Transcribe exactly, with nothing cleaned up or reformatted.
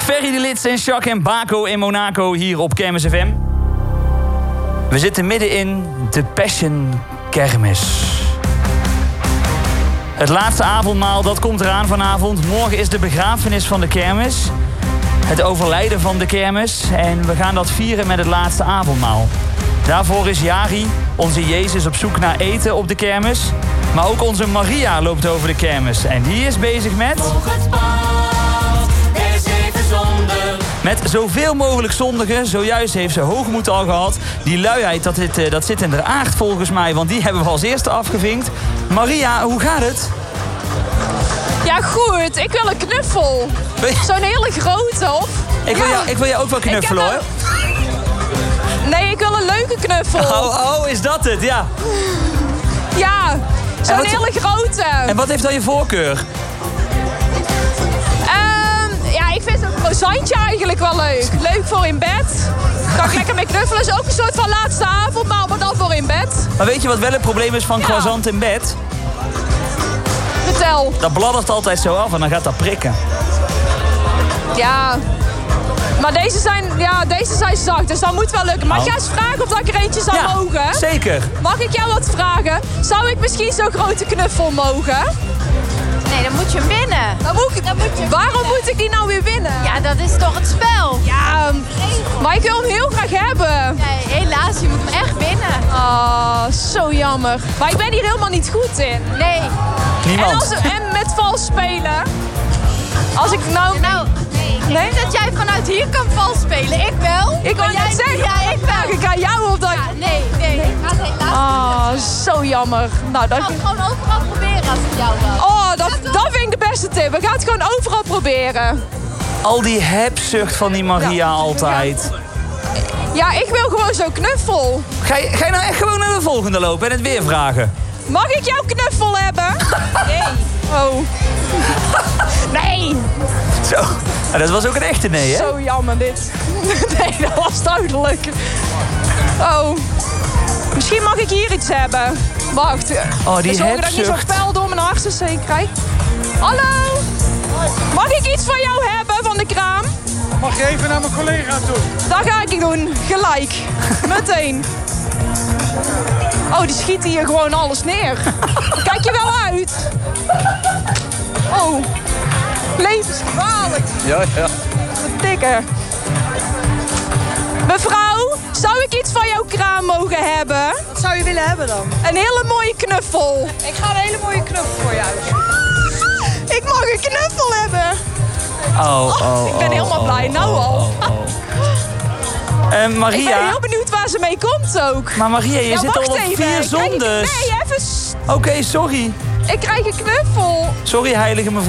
Ferry de Lits en Jacques en Baco in Monaco hier op Kermis F M. We zitten midden in de Passion Kermis. Het laatste avondmaal, dat komt eraan vanavond. Morgen is de begrafenis van de kermis. Het overlijden van de kermis. En we gaan dat vieren met het laatste avondmaal. Daarvoor is Jari, onze Jezus, op zoek naar eten op de kermis. Maar ook onze Maria loopt over de kermis. En die is bezig met... Met zoveel mogelijk zondigen. Zojuist heeft ze hoogmoed al gehad. Die luiheid, dat, dit, dat zit in de aard volgens mij. Want die hebben we als eerste afgevinkt. Maria, hoe gaat het? Ja, goed. Ik wil een knuffel. Zo'n hele grote, of? Ik wil, ja. jou, ik wil jou ook wel knuffelen, hoor. Nee, ik wil een leuke knuffel. Oh, oh, is dat het? Ja. Ja, zo'n wat... hele grote. En wat heeft dan je voorkeur? Um, ja, ik vind zo'n croissantje eigenlijk wel leuk. Leuk voor in bed. Kan ik lekker mee knuffelen. Is ook een soort van laatste avondmaal, maar dan voor in bed. Maar weet je wat wel het probleem is van ja. croissant in bed? Vertel. Dat bladdert altijd zo af en dan gaat dat prikken. Ja... Maar deze zijn, ja, deze zijn zacht, dus dat moet wel lukken. Mag oh. jij eens vragen of dat ik er eentje zou ja, mogen? Zeker. Mag ik jou wat vragen? Zou ik misschien zo'n grote knuffel mogen? Nee, dan moet je hem winnen. Dan moet ik, dan moet je waarom winnen. moet ik die nou weer winnen? Ja, dat is toch het spel? Ja, maar ik wil hem heel graag hebben. Nee, helaas, je moet hem echt winnen. Ah, oh, zo jammer. Maar ik ben hier helemaal niet goed in. Nee. Niemand. En, als, en met vals spelen. Als ik nou... nou Ik denk nee? dat jij vanuit hier kan vals spelen. Ik wel. Ik wil net zeggen. Ja, ik wel. Ik ga jou op dat... Ja, nee, nee. Ik ga het helaas Ah, oh, zo jammer. Nou, dat... Ik ga het gewoon overal proberen als ik jou wil. Oh, dat, dat vind ik de beste tip. We gaan het gewoon overal proberen. Al die hebzucht van die Maria ja. altijd. Ja, ik wil gewoon zo'n knuffel. Ga je, ga je nou echt gewoon naar de volgende lopen en het weer vragen? Mag ik jouw knuffel hebben? Nee. Oh. Nee. Zo. En dat was ook een echte nee, hè? Zo jammer dit. Nee, dat was duidelijk. Oh. Misschien mag ik hier iets hebben. Wacht. Oh, die zorgen dat ik niet zo'n pijl door mijn hartstikke heen krijg. Hallo. Mag ik iets van jou hebben van de kraam? Mag je even naar mijn collega toe? Dat ga ik doen. Gelijk. Meteen. Oh, die schiet hier gewoon alles neer. Kijk je wel uit? Oh. Levensgevaarlijk. Ja, ja. Dikker. Mevrouw, zou ik iets van jouw kraam mogen hebben? Wat zou je willen hebben dan? Een hele mooie knuffel. Ik ga een hele mooie knuffel voor jou. Ik mag een knuffel hebben. Oh, oh, oh. Ik ben helemaal oh, blij, oh, nou oh, al. Oh, oh. Uh, Maria... Ik ben heel benieuwd waar ze mee komt ook. Maar Maria, je ja, zit al op even. vier zondes. Nee, even... Oké, okay, sorry. Ik krijg een knuffel. Sorry, heilige mevrouw.